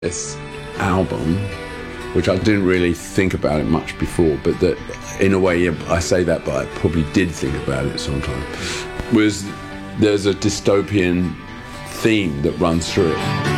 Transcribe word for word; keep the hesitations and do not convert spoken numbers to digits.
This album, which I didn't really think about it much before, but that in a way, yeah, I say that, but I probably did think about it sometime, was there's a dystopian theme that runs through it.